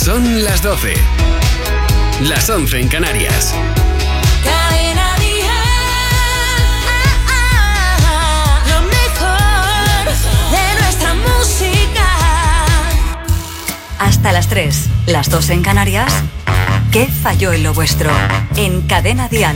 Son las 12. Las 11 en Canarias. Cadena Dial. Lo mejor de nuestra música. Hasta las 3, las 2 en Canarias. ¿Qué falló en lo vuestro? En Cadena Dial.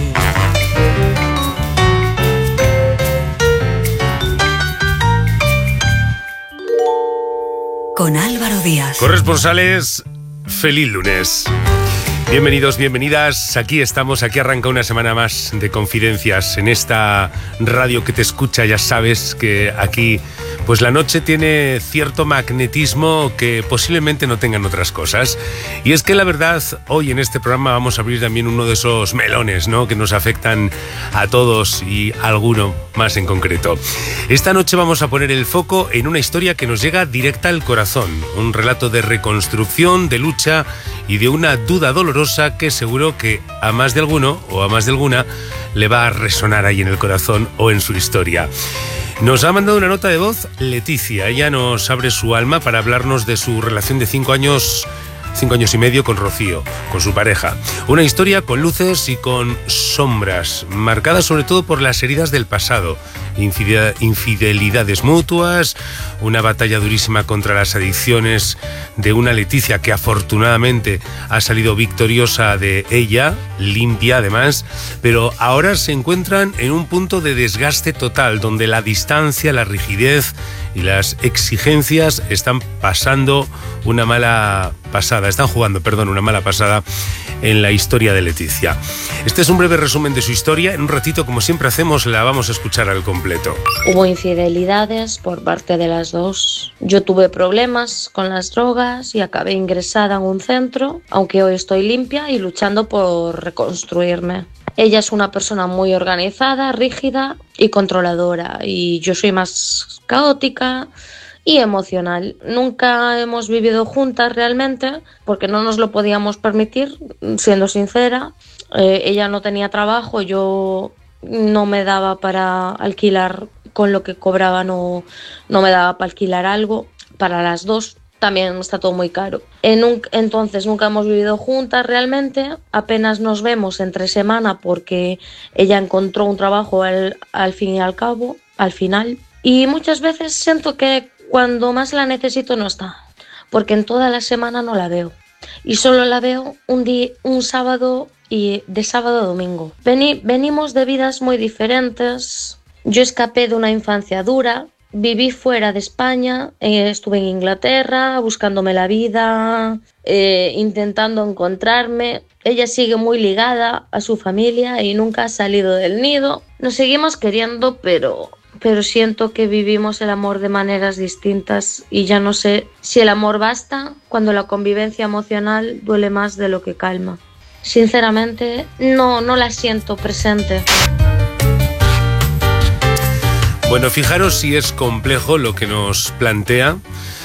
Con Álvaro Díaz. Corresponsales, feliz lunes. Bienvenidos, bienvenidas. Aquí estamos, aquí arranca una semana más de Confidencias en esta radio que te escucha. Ya sabes que aquí pues la noche tiene cierto magnetismo que posiblemente no tengan otras cosas. Y es que la verdad, hoy en este programa vamos a abrir también uno de esos melones, ¿no?, que nos afectan a todos y a alguno más en concreto. Esta noche vamos a poner el foco en una historia que nos llega directa al corazón. Un relato de reconstrucción, de lucha y de una duda dolorosa que seguro que a más de alguno o a más de alguna le va a resonar ahí en el corazón o en su historia. Nos ha mandado una nota de voz Leticia. Ella nos abre su alma para hablarnos de su relación de 5 años y medio con Rocío, con su pareja. Una historia con luces y con sombras, marcada sobre todo por las heridas del pasado, infidelidades mutuas, una batalla durísima contra las adicciones de una Leticia que afortunadamente ha salido victoriosa de ella, limpia además, pero ahora se encuentran en un punto de desgaste total, donde la distancia, la rigidez y las exigencias están jugando una mala pasada en la historia de Leticia. Este es un breve resumen de su historia. En un ratito, como siempre hacemos, la vamos a escuchar al completo. Hubo infidelidades por parte de las dos. Yo tuve problemas con las drogas y acabé ingresada en un centro, aunque hoy estoy limpia y luchando por reconstruirme. Ella es una persona muy organizada, rígida y controladora, y yo soy más caótica y emocional. Nunca hemos vivido juntas realmente porque no nos lo podíamos permitir, siendo sincera. Ella no tenía trabajo, yo no me daba para alquilar, con lo que cobraba no me daba para alquilar algo para las dos. También está todo muy caro. Entonces nunca hemos vivido juntas realmente, apenas nos vemos entre semana porque ella encontró un trabajo al fin y al cabo, al final. Y muchas veces siento que cuando más la necesito no está, porque en toda la semana no la veo. Y solo la veo un sábado y de sábado a domingo. Venimos de vidas muy diferentes. Yo escapé de una infancia dura. Viví fuera de España, estuve en Inglaterra buscándome la vida, intentando encontrarme. Ella sigue muy ligada a su familia y nunca ha salido del nido. Nos seguimos queriendo, pero siento que vivimos el amor de maneras distintas y ya no sé si el amor basta cuando la convivencia emocional duele más de lo que calma. Sinceramente, no la siento presente. Bueno, fijaros si es complejo lo que nos plantea